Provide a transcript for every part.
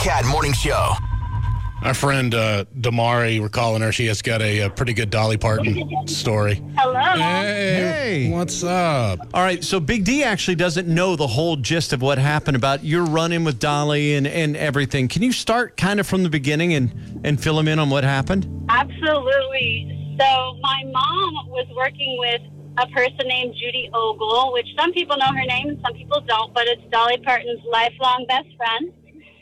Cat Morning Show. Our friend Damari, we're calling her. She has got a pretty good Dolly Parton story. Hello. Hey, what's up? All right, so Big D actually doesn't know the whole gist of what happened about your run-in with Dolly and everything. Can you start kind of from the beginning and fill him in on what happened? Absolutely. So my mom was working with a person named Judy Ogle, which some people know her name and some people don't, but it's Dolly Parton's lifelong best friend.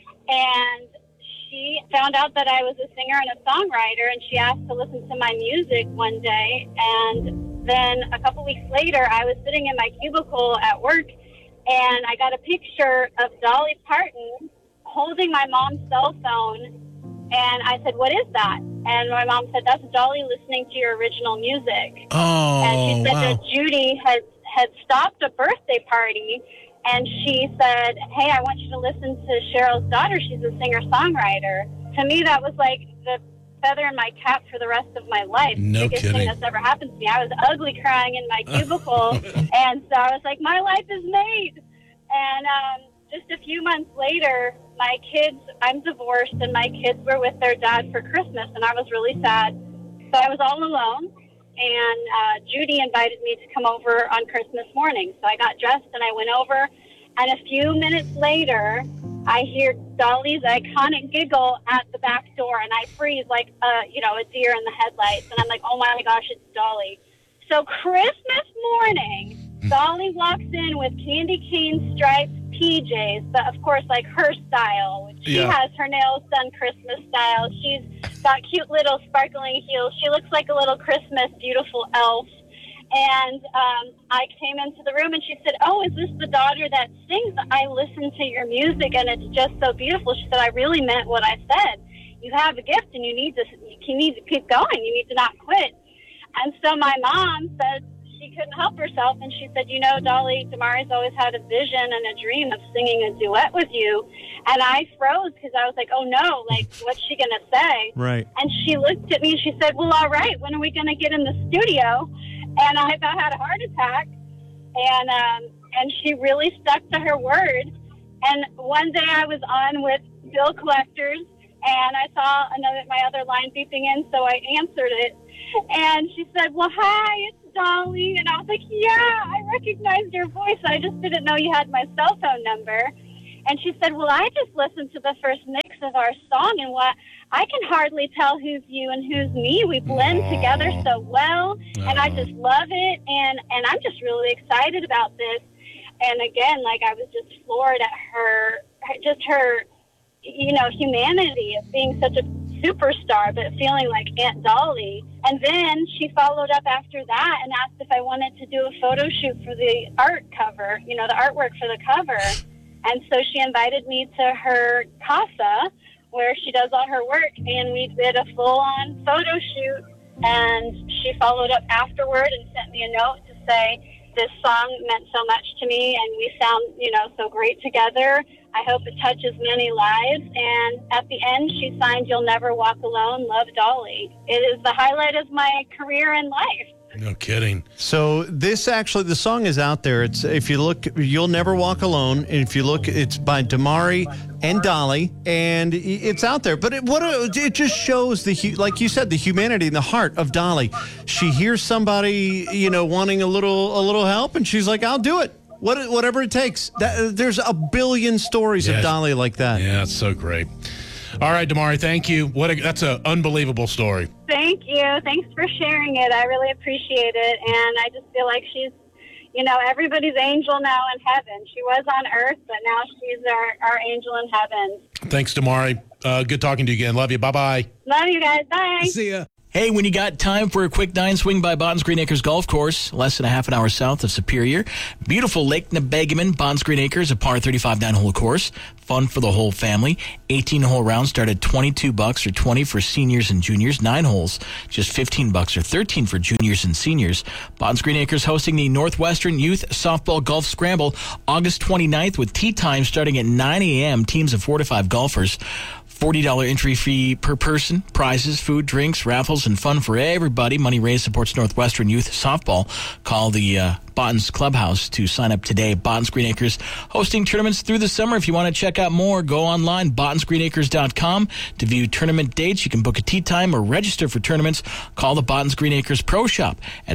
And she found out that I was a singer and a songwriter, and she asked to listen to my music one day. And then a couple weeks later, I was sitting in my cubicle at work, and I got a picture of Dolly Parton holding my mom's cell phone. And I said, "What is that?" And my mom said, "That's Dolly listening to your original music." Oh, and she said wow. that Judy had stopped a birthday party. And she said, "Hey, I want you to listen to Cheryl's daughter. She's a singer-songwriter." To me, that was like the feather in my cap for the rest of my life. No Biggest kidding. thing that's ever happened to me. I was ugly crying in my cubicle. And so I was like, my life is made. And just a few months later, my kids, I'm divorced, and my kids were with their dad for Christmas. And I was really sad. So I was all alone. And Judy invited me to come over on Christmas morning. So I got dressed and I went over. And a few minutes later, I hear Dolly's iconic giggle at the back door. And I freeze like, a deer in the headlights. And I'm like, oh my gosh, it's Dolly. So Christmas morning, Dolly walks in with candy cane striped PJs, but of course, like her style. She has her nails done Christmas style. She's got cute little sparkling heels. She looks like a little Christmas beautiful elf. And I came into the room and she said, "Oh, is this the daughter that sings? I listen to your music and it's just so beautiful." She said, "I really meant what I said. You have a gift and you need to keep going. You need to not quit." And so my mom said she couldn't help herself, and she said, "Dolly, Damari's always had a vision and a dream of singing a duet with you." And I froze because I was like, oh no, like, what's she going to say? Right. And she looked at me and she said, "Well, all right, when are we going to get in the studio?" And I about had a heart attack. And she really stuck to her word. And one day I was on with bill collectors, and I saw my other line beeping in, so I answered it. And she said, "Well, hi, it's Dolly." And I was like, "Yeah, I recognized your voice. I just didn't know you had my cell phone number." And she said, "Well, I just listened to the first mix of our song, and I can hardly tell who's you and who's me. We blend together so well, and I just love it, and I'm just really excited about this." And again, like, I was just floored at her humanity of being such a superstar, but feeling like Aunt Dolly. And then she followed up after that and asked if I wanted to do a photo shoot for the art cover, the artwork for the cover. And so she invited me to her casa where she does all her work, and we did a full-on photo shoot. And she followed up afterward and sent me a note to say, "This song meant so much to me, and we sound, so great together. I hope it touches many lives." And at the end, she signed, "You'll never walk alone. Love, Dolly." It is the highlight of my career and life. No kidding. So the song is out there. It's, if you look, "You'll Never Walk Alone." And if you look, it's by Damari and Dolly, and it's out there. But it just shows like you said, the humanity and the heart of Dolly. She hears somebody, wanting a little help, and she's like, "I'll do it. Whatever it takes." There's a billion stories of Dolly like that. Yeah, it's so great. All right, Damari, thank you. That's an unbelievable story. Thank you. Thanks for sharing it. I really appreciate it. And I just feel like she's, everybody's angel now in heaven. She was on earth, but now she's our angel in heaven. Thanks, Damari. Good talking to you again. Love you. Bye-bye. Love you guys. Bye. See ya. Hey, when you got time for a quick dine, swing by Bonds Green Acres Golf Course, less than a half an hour south of Superior. Beautiful Lake Nebegaman, Bonds Green Acres, a par 35 9-hole course. Fun for the whole family. 18-hole rounds start at $22 or $20 for seniors and juniors. 9 holes, just $15 or $13 for juniors and seniors. Bonds Green Acres hosting the Northwestern Youth Softball Golf Scramble August 29th with tee time starting at 9 a.m. Teams of 4 to 5 golfers. $40 entry fee per person, prizes, food, drinks, raffles, and fun for everybody. Money raised supports Northwestern Youth Softball. Call the Botton's Clubhouse to sign up today. Botton's Green Acres hosting tournaments through the summer. If you want to check out more, go online, bottonsgreenacres.com to view tournament dates. You can book a tee time or register for tournaments. Call the Botton's Green Acres Pro Shop at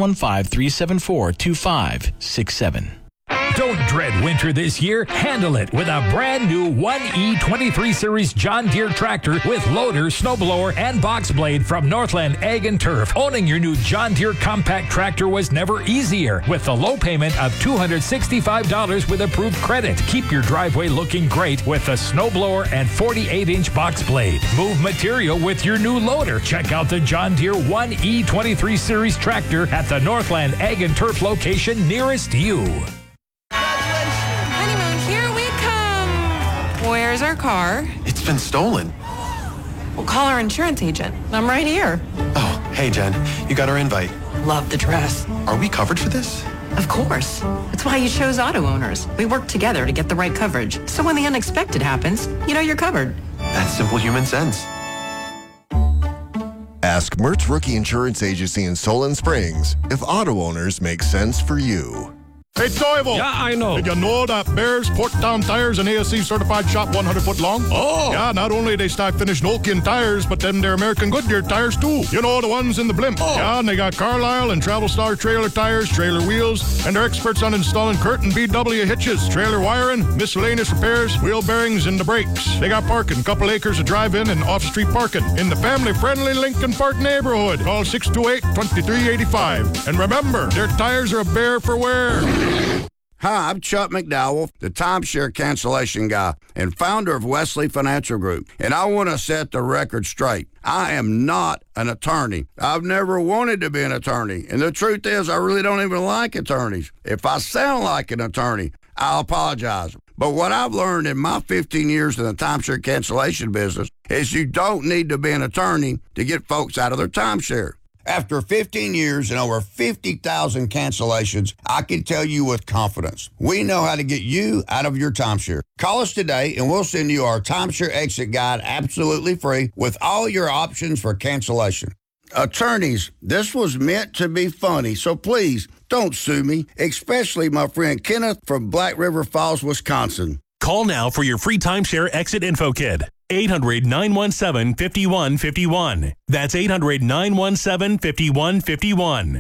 715-374-2567. Don't dread winter this year. Handle it with a brand new 1E23 Series John Deere tractor with loader, snowblower, and box blade from Northland Ag and Turf. Owning your new John Deere compact tractor was never easier with the low payment of $265 with approved credit. Keep your driveway looking great with the snowblower and 48-inch box blade. Move material with your new loader. Check out the John Deere 1E23 Series tractor at the Northland Ag and Turf location nearest you. Honeymoon, here we come. Where's our car? It's been stolen. We'll call our insurance agent. I'm right here. Oh, hey, Jen. You got our invite. Love the dress. Are we covered for this? Of course. That's why you chose Auto Owners. We work together to get the right coverage. So when the unexpected happens, you know you're covered. That's simple human sense. Ask Mertz Rookie Insurance Agency in Solon Springs if Auto Owners make sense for you. Hey, Toivo. Yeah, I know. Did you know that Bears Porktown Tires and ASC certified shop 100 foot long? Oh. Yeah, not only they stock finished Nokian tires, but then they're American Goodyear tires too. You know, the ones in the blimp. Oh. Yeah, and they got Carlisle and Travel Star trailer tires, trailer wheels, and they're experts on installing Curtin BW hitches, trailer wiring, miscellaneous repairs, wheel bearings, and the brakes. They got parking, couple acres of drive-in and off-street parking in the family-friendly Lincoln Park neighborhood. Call 628-2385. And remember, their tires are a bear for wear. Hi, I'm Chuck McDowell, the timeshare cancellation guy and founder of Wesley Financial Group, and I want to set the record straight. I am not an attorney. I've never wanted to be an attorney, and the truth is I really don't even like attorneys. If I sound like an attorney, I'll apologize. But what I've learned in my 15 years in the timeshare cancellation business is you don't need to be an attorney to get folks out of their timeshare. After 15 years and over 50,000 cancellations, I can tell you with confidence, we know how to get you out of your timeshare. Call us today and we'll send you our timeshare exit guide absolutely free with all your options for cancellation. Attorneys, this was meant to be funny, so please don't sue me, especially my friend Kenneth from Black River Falls, Wisconsin. Call now for your free timeshare exit info kit. 800-917-5151. That's 800-917-5151.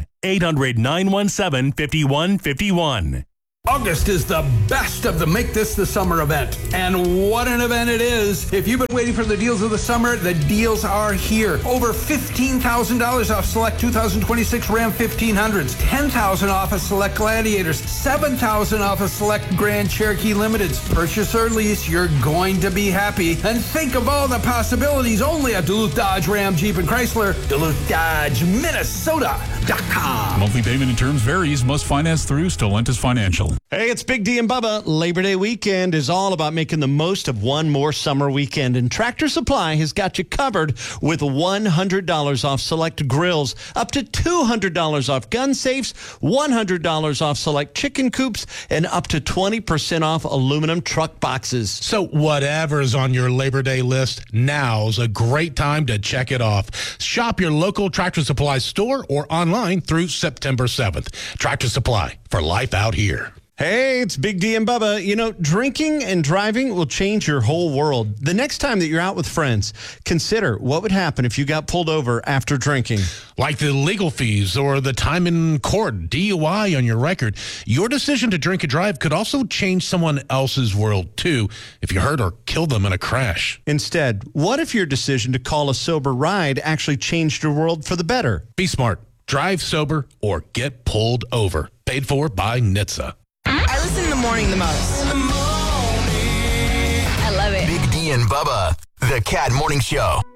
800-917-5151. August is the best of the Make This the Summer event. And what an event it is. If you've been waiting for the deals of the summer, the deals are here. Over $15,000 off select 2026 Ram 1500s, $10,000 off of select Gladiators, $7,000 off of select Grand Cherokee Limiteds. Purchase or lease, you're going to be happy. And think of all the possibilities only at Duluth Dodge Ram Jeep and Chrysler. Duluth Dodge, Minnesota.com. Monthly payment and terms varies. Must finance through Stellantis Financial. Hey, it's Big D and Bubba. Labor Day weekend is all about making the most of one more summer weekend, and Tractor Supply has got you covered with $100 off select grills, up to $200 off gun safes, $100 off select chicken coops, and up to 20% off aluminum truck boxes. So whatever is on your Labor Day list, now's a great time to check it off. Shop your local Tractor Supply store or online through September 7th. Tractor Supply, for life out here. Hey, it's Big D and Bubba. You know, drinking and driving will change your whole world. The next time that you're out with friends, consider what would happen if you got pulled over after drinking. Like the legal fees or the time in court, DUI on your record. Your decision to drink and drive could also change someone else's world, too, if you hurt or kill them in a crash. Instead, what if your decision to call a sober ride actually changed your world for the better? Be smart. Drive sober or get pulled over. Paid for by NHTSA. I listen in the morning the most. I love it. Big D and Bubba, the Cat Morning Show.